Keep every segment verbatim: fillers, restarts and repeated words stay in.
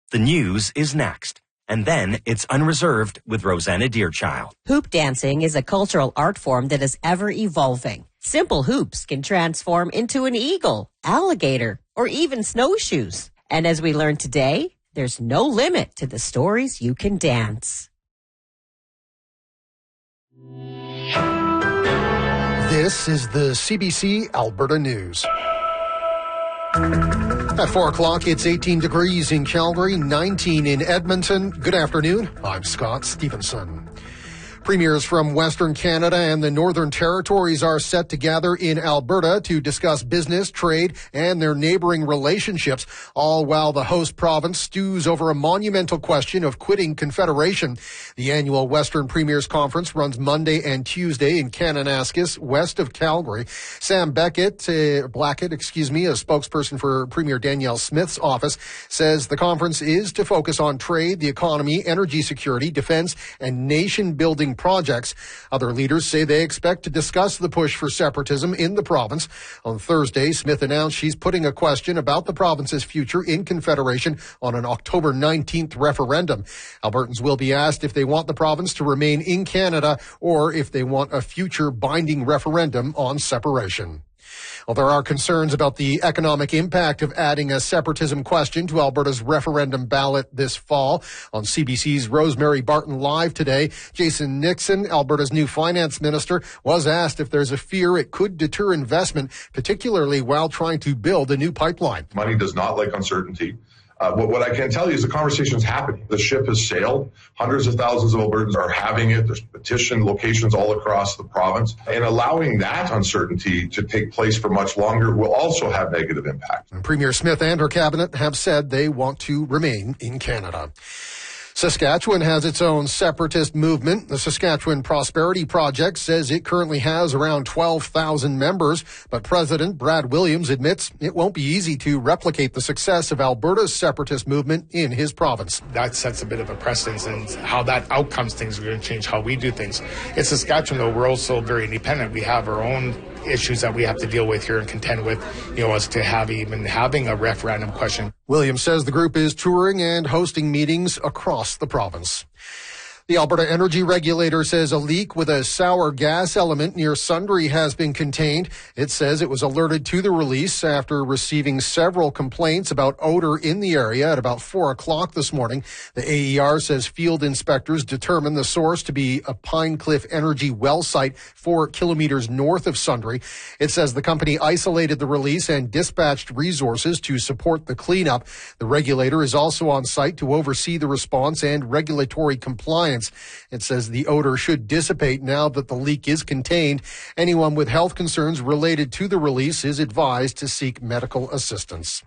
The news is next. And then it's Unreserved with Rosanna Deerchild. Hoop dancing is a cultural art form that is ever evolving. Simple hoops can transform into an eagle, alligator, or even snowshoes. And as we learned today, there's no limit to the stories you can dance. This is the C B C Alberta News. At four o'clock, it's eighteen degrees in Calgary, nineteen in Edmonton. Good afternoon. I'm Scott Stevenson. Premiers from Western Canada and the Northern Territories are set to gather in Alberta to discuss business, trade, and their neighboring relationships, all while the host province stews over a monumental question of quitting Confederation. The annual Western Premiers Conference runs Monday and Tuesday in Kananaskis, west of Calgary. Sam Beckett, uh, Blackett, excuse me, a spokesperson for Premier Danielle Smith's office, says the conference is to focus on trade, the economy, energy security, defense, and nation-building projects. Other leaders say they expect to discuss the push for separatism in the province. On Thursday, Smith announced she's putting a question about the province's future in Confederation on an October nineteenth referendum. Albertans will be asked if they want the province to remain in Canada or if they want a future binding referendum on separation. Well, there are concerns about the economic impact of adding a separatism question to Alberta's referendum ballot this fall. On C B C's Rosemary Barton Live today, Jason Nixon, Alberta's new finance minister, was asked if there's a fear it could deter investment, particularly while trying to build a new pipeline. Money does not like uncertainty. Uh, what, what I can tell you is the conversation's happening. The ship has sailed. Hundreds of thousands of Albertans are having it. There's petition locations all across the province. And allowing that uncertainty to take place for much longer will also have negative impact. And Premier Smith and her cabinet have said they want to remain in Canada. Saskatchewan has its own separatist movement. The Saskatchewan Prosperity Project says it currently has around twelve thousand members, but President Brad Williams admits it won't be easy to replicate the success of Alberta's separatist movement in his province. That sets a bit of a precedence, and how that outcomes things are going to change how we do things. In Saskatchewan, though, we're also very independent. We have our own issues that we have to deal with here and contend with, you know, as to have even having a referendum question. Williams says the group is touring and hosting meetings across the province. The Alberta Energy Regulator says a leak with a sour gas element near Sundre has been contained. It says it was alerted to the release after receiving several complaints about odor in the area at about four o'clock this morning. The A E R says field inspectors determined the source to be a Pine Cliff Energy well site four kilometers north of Sundre. It says the company isolated the release and dispatched resources to support the cleanup. The regulator is also on site to oversee the response and regulatory compliance. It says the odor should dissipate now that the leak is contained. Anyone with health concerns related to the release is advised to seek medical assistance.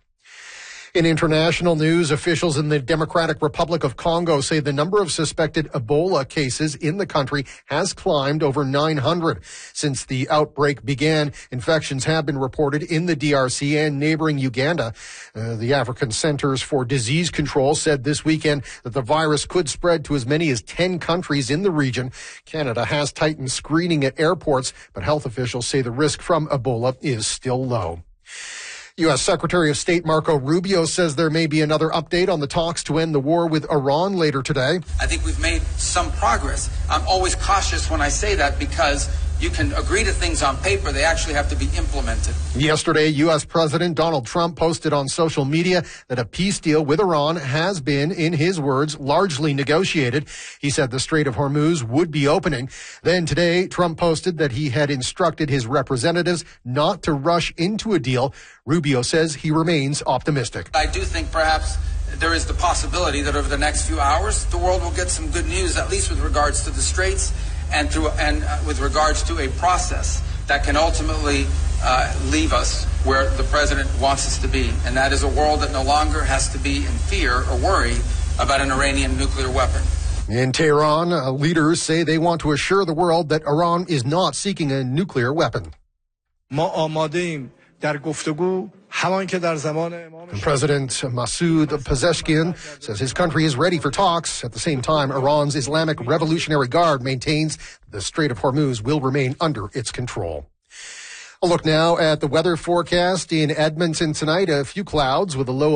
In international news, officials in the Democratic Republic of Congo say the number of suspected Ebola cases in the country has climbed over nine hundred. Since the outbreak began, infections have been reported in the D R C and neighboring Uganda. Uh, the African Centers for Disease Control said this weekend that the virus could spread to as many as ten countries in the region. Canada has tightened screening at airports, but health officials say the risk from Ebola is still low. U S Secretary of State Marco Rubio says there may be another update on the talks to end the war with Iran later today. I think we've made some progress. I'm always cautious when I say that because you can agree to things on paper. They actually have to be implemented. Yesterday, U S President Donald Trump posted on social media that a peace deal with Iran has been, in his words, largely negotiated. He said the Strait of Hormuz would be opening. Then today, Trump posted that he had instructed his representatives not to rush into a deal. Rubio says he remains optimistic. I do think perhaps there is the possibility that over the next few hours, the world will get some good news, at least with regards to the Straits and through and uh, with regards to a process that can ultimately uh, leave us where the president wants us to be. And that is a world that no longer has to be in fear or worry about an Iranian nuclear weapon. In Tehran, uh, leaders say they want to assure the world that Iran is not seeking a nuclear weapon. President Masoud Pezeshkian says his country is ready for talks. At the same time, Iran's Islamic Revolutionary Guard maintains the Strait of Hormuz will remain under its control. A look now at the weather forecast in Edmonton tonight. A few clouds with a low